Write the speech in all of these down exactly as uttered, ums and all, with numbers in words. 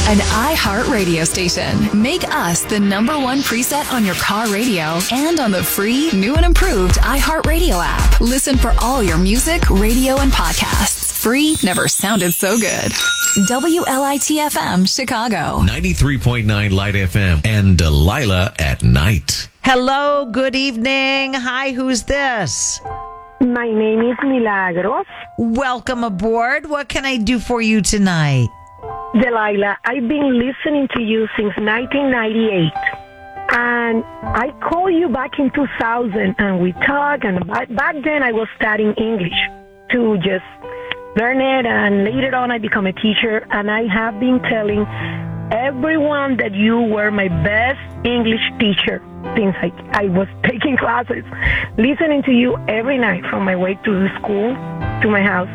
an iHeart radio station. Make us the number one preset on your car radio and on the free, new and improved iHeart Radio app. Listen for all your music, radio, and podcasts. Free never sounded so good. W L I T F M, Chicago. ninety-three point nine Light F M and Delilah at night. Hello, good evening. Hi, who's this? My name is Milagros. Welcome aboard. What can I do for you tonight? Delilah, I've been listening to you since nineteen ninety-eight. And I called you back in two thousand and we talked. And back, back then I was studying English to just learn it. And later on I become a teacher. And I have been telling everyone that you were my best English teacher since I, I was taking classes. Listening to you every night from my way to the school to my house.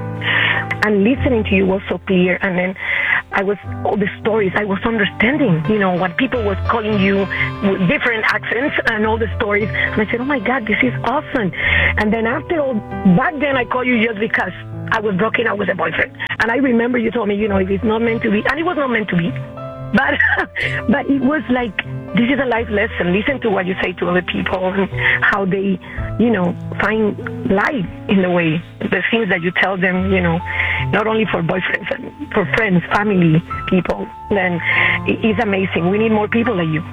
And listening to you was so clear. And then I was, all the stories, I was understanding, you know, what people was calling you with different accents and all the stories. And I said, oh my God, this is awesome. And then after all, back then I called you just because I was broken up with a boyfriend. And I remember you told me, you know, if it's not meant to be, and it was not meant to be. But, but it was like, this is a life lesson. Listen to what you say to other people and how they, you know, find life in the way, the things that you tell them, you know, not only for boyfriends and for friends, family, people. Then it's amazing. We need more people like you.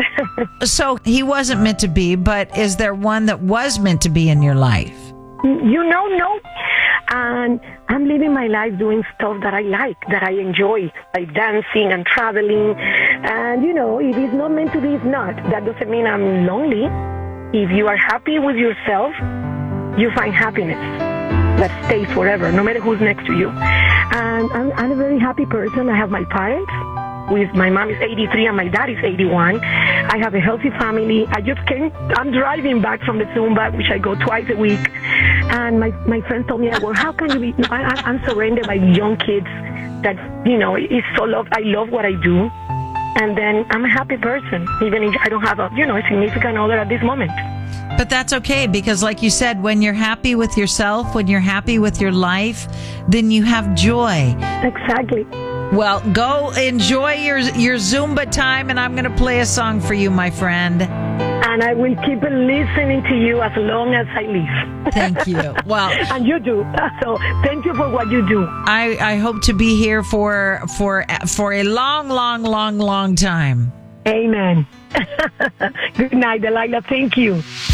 So he wasn't meant to be, but is there one that was meant to be in your life? You know, no. And I'm living my life doing stuff that I like, that I enjoy, like dancing and traveling. And, you know, if it's not meant to be, it's not. That doesn't mean I'm lonely. If you are happy with yourself, you find happiness that stays forever, no matter who's next to you. And I'm, I'm a very happy person. I have my parents. With my mom is eighty-three and my dad is eighty-one. I have a healthy family. I just came, I'm driving back from the Zumba, which I go twice a week. And my, my friends told me, well, how can you be, no, I, I'm surrounded by young kids that, you know, it's so love, I love what I do. And then I'm a happy person, even if I don't have a, you know, a significant other at this moment. But that's okay, because like you said, when you're happy with yourself, when you're happy with your life, then you have joy. Exactly. Well, go enjoy your your Zumba time, and I'm going to play a song for you, my friend. And I will keep listening to you as long as I live. Thank you. Well, and you do. So thank you for what you do. I, I hope to be here for for for a long, long, long, long time. Amen. Good night, Delilah. Thank you.